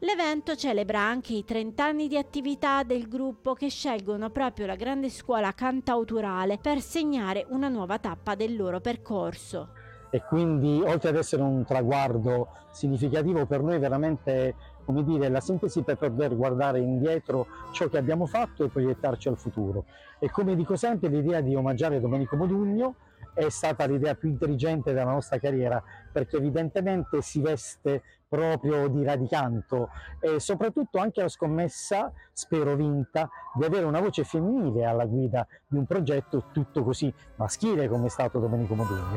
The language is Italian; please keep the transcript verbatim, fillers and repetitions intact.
L'evento celebra anche i trenta anni di attività del gruppo, che scelgono proprio la grande scuola cantautorale per segnare una nuova tappa del loro percorso. E quindi, oltre ad essere un traguardo significativo, per noi veramente, come dire, la sintesi per poter guardare indietro ciò che abbiamo fatto e proiettarci al futuro. E come dico sempre, l'idea di omaggiare Domenico Modugno è stata l'idea più intelligente della nostra carriera, perché evidentemente si veste proprio di radicanto e soprattutto anche la scommessa, spero vinta, di avere una voce femminile alla guida di un progetto tutto così maschile come è stato Domenico Modugno.